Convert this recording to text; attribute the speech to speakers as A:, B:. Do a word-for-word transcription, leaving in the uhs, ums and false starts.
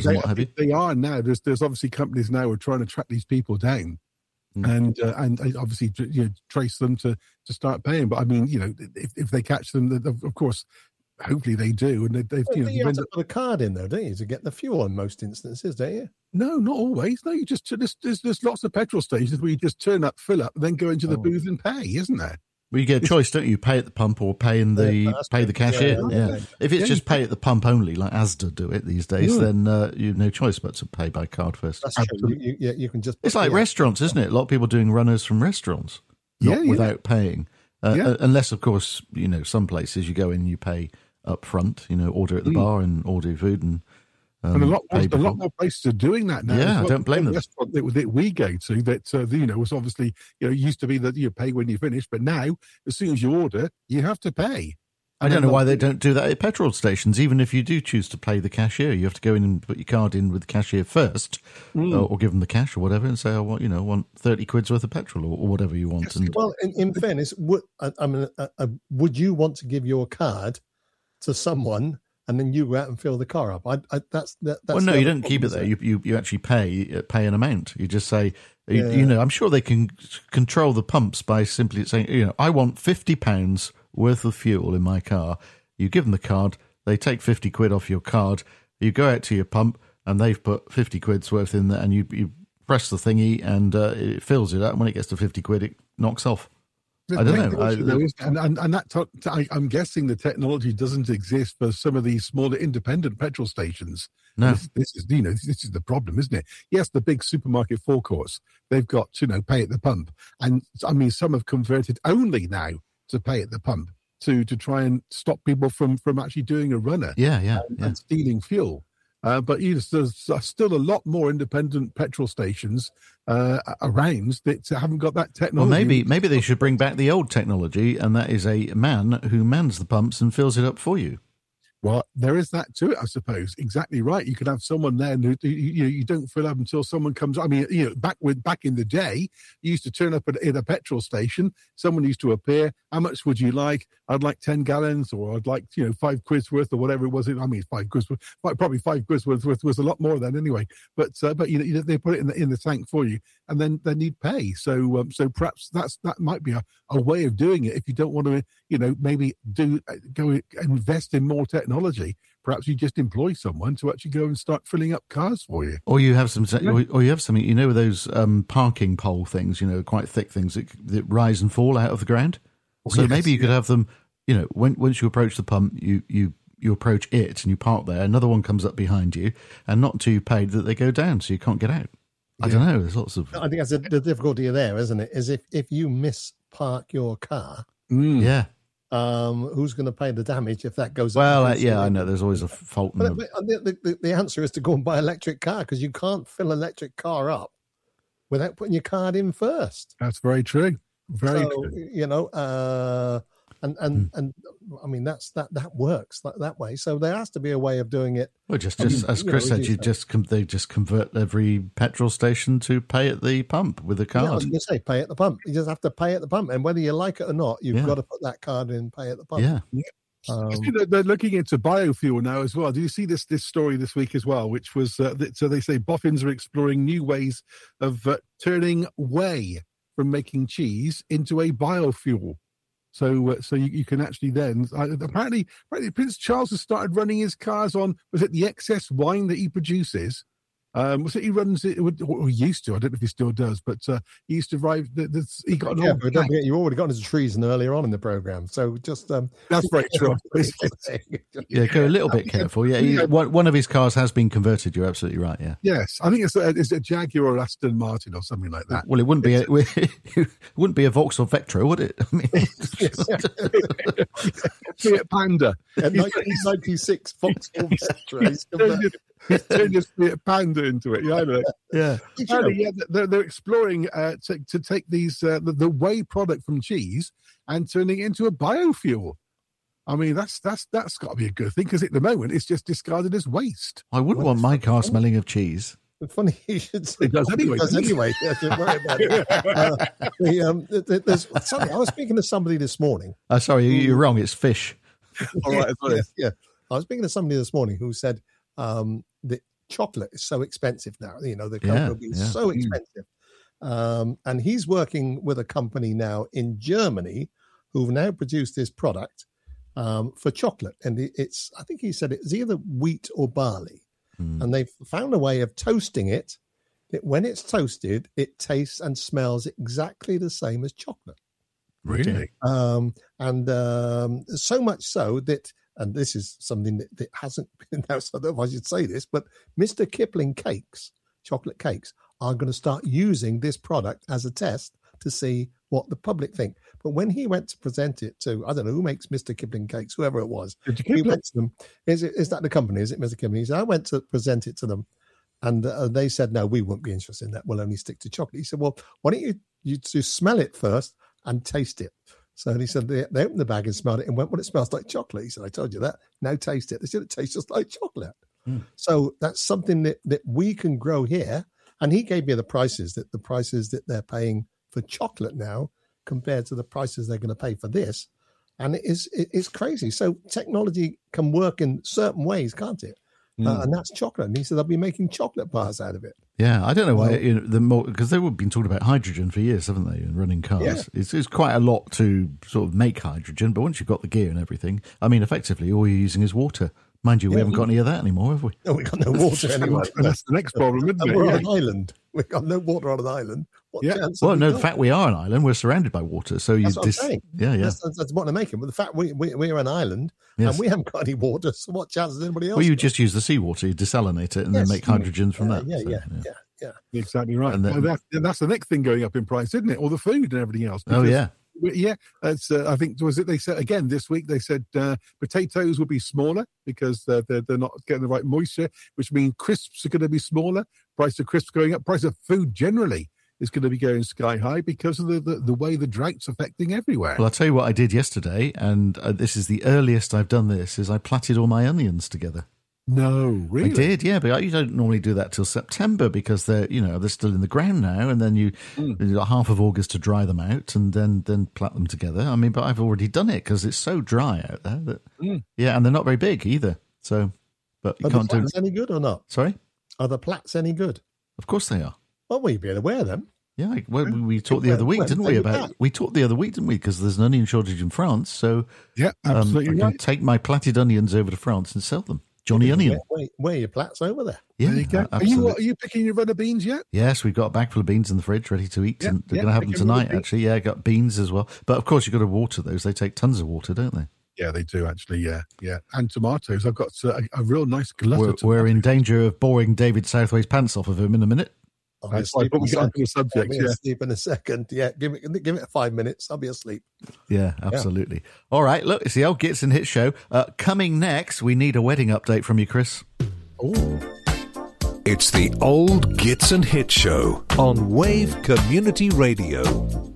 A: they,
B: and what have you.
A: They are now. There's there's obviously companies now who are trying to track these people down. Mm. And uh, and obviously, you know, trace them to, to start paying. But I mean, you know, if, if they catch them, of course, hopefully they do. And they, they've,
C: well,
A: you know,
C: you have to put a card in though, don't you, to get the fuel in most instances, don't you?
A: No, not always. No, you just there's, there's there's lots of petrol stations where you just turn up, fill up, and then go into the oh. booth and pay, isn't there?
B: Well, you get a choice, don't you? Pay at the pump or pay in the yeah, pay the cashier. Yeah, yeah. yeah. If it's yeah, just pay at the pump only, like Asda do it these days, yeah. then uh, you have no choice but to pay by card first.
C: That's true. You, you, you can just.
B: It's like restaurants, isn't it? A lot of people doing runners from restaurants, not yeah, without yeah. paying. Uh, yeah. uh, unless, of course, you know, some places you go in, and you pay up front. You know, order at the mm. bar and order food and.
A: Um, and a lot, more, a lot more places are doing that now.
B: Yeah, I don't blame them.
A: The restaurant that, that we go to, that uh, you know, was obviously, you know, used to be that you pay when you finish, but now as soon as you order, you have to pay.
B: And I don't know why they don't do that at petrol stations. Even if you do choose to pay the cashier, you have to go in and put your card in with the cashier first, mm. or, or give them the cash or whatever, and say, "I want, you know, I want thirty quid's worth of petrol or, or whatever you want."
C: Yes,
B: and
C: well, in, in fairness, would I, I mean, uh, uh, would you want to give your card to someone? And then you go out and fill the car up. I, I, that's, that, that's
B: well, no, you don't keep it there. You, you you actually pay pay an amount. You just say, you,
C: Yeah.
B: you know, I'm sure they can control the pumps by simply saying, you know, I want fifty pounds worth of fuel in my car. You give them the card, they take fifty quid off your card. You go out to your pump, and they've put fifty quid's worth in there, and you you press the thingy, and uh, it fills it up. And when it gets to fifty quid, it knocks off. I don't know. I,
A: and, and, and that t- I, I'm guessing the technology doesn't exist for some of these smaller independent petrol stations.
B: No,
A: this, this is you know this is the problem, isn't it? Yes, the big supermarket forecourts, they've got you know pay at the pump, and I mean some have converted only now to pay at the pump to to try and stop people from from actually doing a runner.
B: Yeah, yeah,
A: and,
B: yeah.
A: and stealing fuel. Uh, but you know, there's still a lot more independent petrol stations uh, around that haven't got that technology.
B: Well, maybe maybe they should bring back the old technology, and that is a man who mans the pumps and fills it up for you.
A: Well, there is that to it, I suppose. Exactly right. You could have someone there who you know you don't fill up until someone comes. I mean, you know, back with back in the day, you used to turn up at, at a petrol station. Someone used to appear. How much would you like? I'd like ten gallons, or I'd like you know five quid's worth, or whatever it was. I mean, five quid's worth, probably five quid's worth, worth was a lot more than anyway. But uh, but you know they put it in the in the tank for you, and then then you'd pay. So um, so perhaps that's that might be a, a way of doing it if you don't want to you know maybe do go invest in more technology. Perhaps you just employ someone to actually go and start filling up cars for you.
B: Or you have some, yeah. or you have something, you know, those um, parking pole things, you know, quite thick things that, that rise and fall out of the ground. Oh, so yes, maybe you could yeah. have them, you know, when, once you approach the pump, you, you, you approach it and you park there. Another one comes up behind you, and not until you paid that they go down, so you can't get out. I yeah. don't know. There's lots of.
C: I think that's a, the difficulty there, isn't it? Is if, if you mispark your car,
B: mm. yeah.
C: Um, who's going to pay the damage if that goes?
B: Well, uh, yeah, I know. There's always a fault. In
C: but, but the, the, the answer is to go and buy an electric car, because you can't fill an electric car up without putting your card in first.
A: That's very true. Very
C: so,
A: true.
C: You know, uh, and and hmm. and I mean that's that that works that, that way. So there has to be a way of doing it.
B: Well, just just I mean, as Chris know, said, you just com- they just convert every petrol station to pay at the pump with a card.
C: Yeah, I was going to say pay at the pump. You just have to pay at the pump, and whether you like it or not, you've yeah. got to put that card in and pay at the pump.
B: Yeah.
A: yeah. Um, they're looking into biofuel now as well. Do you see this this story this week as well? Which was uh, that, so they say boffins are exploring new ways of uh, turning whey from making cheese into a biofuel. So, uh, so you, you can actually then uh, apparently, apparently Prince Charles has started running his cars on, was it the excess wine that he produces? Um, was it he runs it, or he used to? I don't know if he still does, but uh, he used to drive. The, the, he got an
C: yeah,
A: old
C: but don't forget, you already got into treason earlier on in the program, so just um,
A: that's very true.
B: yeah, go a little bit careful. Yeah, he, one, one of his cars has been converted. You're absolutely right. Yeah.
A: Yes, I think it's a, it's a Jaguar or Aston Martin or something like that.
B: Well, it wouldn't be a, it wouldn't be a Vauxhall Vectra, would it? I mean,
A: Fiat Panda.
C: Yeah, nineteen ninety-six Vauxhall Vectra.
A: He's turned his Fiat Panda into it. Yeah, I know.
B: Yeah.
A: Apparently, yeah, they're, they're exploring uh, to, to take these uh, the, the whey product from cheese and turning it into a biofuel. I mean, that's that's that's got to be a good thing, because at the moment it's just discarded as waste.
B: I wouldn't well, want my car smelling of cheese.
C: It's funny you should say
A: it does anyway.
C: It does anyway. Yeah, don't worry about it. Uh, the, um, there's something, I was speaking to somebody this morning.
B: Uh, sorry, you're wrong. It's fish.
A: All right,
C: yeah, yeah, I was speaking to somebody this morning who said um, that chocolate is so expensive now. You know, the
B: Yeah,
C: cocoa beans
B: yeah.
C: so expensive. Um, and he's working with a company now in Germany who've now produced this product um, for chocolate. And it- it's, I think he said it's either wheat or barley.
B: Mm.
C: And they've found a way of toasting it. It when it's toasted, it tastes and smells exactly the same as chocolate.
A: Really?
C: Um, and um, so much so that, and this is something that, that hasn't been announced, I don't know if I should say this, but Mister Kipling cakes, chocolate cakes, are going to start using this product as a test to see what the public think. But when he went to present it to, I don't know, who makes Mister Kipling cakes, whoever it was,
A: Did you
C: he
A: keep it?
C: went to them, is, it, is that the company? Is it Mister Kipling? He said, I went to present it to them. And uh, they said, no, we won't be interested in that. We'll only stick to chocolate. He said, well, why don't you, you to smell it first and taste it? So he said, they, they opened the bag and smelled it and went, well, it smells like chocolate. He said, I told you that. Now taste it. They said, it tastes just like chocolate.
B: Mm.
C: So that's something that, that we can grow here. And he gave me the prices, that the prices that they're paying for chocolate now compared to the prices they're going to pay for this. And it is, it, it's crazy. So technology can work in certain ways, can't it?
A: Mm.
C: Uh, and that's chocolate. And he said, I'll be making chocolate bars out of it.
B: Yeah, I don't know why.
C: Well-
B: You know, the more because they've been talking about hydrogen for years, haven't they? And running cars,
C: Yeah.
B: it's, it's quite a lot to sort of make hydrogen. But once you've got the gear and everything, I mean, effectively, all you're using is water. Mind you, we
C: Yeah.
B: haven't got any of that anymore, have we?
C: No, we've got no water anyway.
A: And that's the next problem, isn't
C: And
A: it?
C: we're
A: Yeah.
C: on an island. We've got no water on an island. What
A: Yeah.
C: chance
B: Well,
C: have
B: no,
C: we
B: the
C: got?
B: fact we are an island, we're surrounded by water. So you
C: That's what I'm
B: dis-
C: saying.
B: yeah, yeah.
C: That's, that's, that's what I'm making. But the fact we, we, we're an island
B: Yes.
C: and we haven't got any water, so what chance has anybody else
B: Well, you
C: got?
B: just use the seawater, you desalinate it, and
C: Yes.
B: then make hydrogen from
C: yeah,
B: that.
C: Yeah,
B: So,
C: yeah, yeah, yeah.
A: Exactly right.
B: And then-
A: well, that's, that's the next thing going up in price, isn't it? All the food and everything else.
B: Oh
A: Because-
B: yeah.
A: Yeah, that's. Uh, I think was it. They said again this week. They said uh, potatoes will be smaller because uh, they're they're not getting the right moisture, which means crisps are going to be smaller. Price of crisps going up. Price of food generally is going to be going sky high because of the the, the way the drought's affecting everywhere.
B: Well, I'll tell you what I did yesterday, and uh, this is the earliest I've done this. Is I platted all my onions together.
A: No, really.
B: I did, yeah, but you don't normally do that till September because they're, you know, they're still in the ground now, and then you
A: Mm.
B: you've got half of August to dry them out, and then then plat them together. I mean, but I've already done it because it's so dry out there that,
A: Mm.
B: yeah, and they're not very big either. So, but you
C: Are the
B: can't do.
C: plats any good or not?
B: Sorry,
C: Are the plats any good?
B: of course they are.
C: Well, we'd be able to wear them.
B: Yeah, I- well, we, we talked the
C: Well,
B: other week,
C: well,
B: didn't
C: there
B: we?
C: you
B: About
C: go.
B: we talked the other week, didn't we? Because there's an onion shortage in France, so
A: Yeah,
B: um, I
A: absolutely
B: can
A: right.
B: take my platted onions over to France and sell them. Johnny Onion.
C: Wear, wear, wear your plats over there.
B: Yeah,
A: there you go. Are you
B: absolutely.
A: are you picking your runner beans yet?
B: Yes, we've got a bag full of beans in the fridge ready to eat,
A: Yeah,
B: and they're
A: yeah,
B: going to have them
A: picking all the
B: tonight,
A: beans.
B: actually. Yeah, I got beans as well. But of course, you've got to water those. They take tons of water, don't they?
A: Yeah, they do actually. Yeah, yeah, and tomatoes. I've got uh, a, a real nice glut
B: We're,
A: of
B: we're in
A: tomatoes.
B: danger of boring David Southway's pants off of him in a minute.
C: I'll be
A: That's why I
C: asleep
A: thought
C: in
A: we
C: a
A: got
C: second.
A: onto the subject.
C: I'll be
A: Yeah.
C: asleep in a second. Yeah, give it, give it five minutes. I'll be asleep.
B: Yeah, absolutely. All right, look, it's the old Gits and Hits show. Uh, coming next, we need a wedding update from you, Chris.
A: Oh,
D: It's the Old Gits and Hits Show on Wave Community Radio.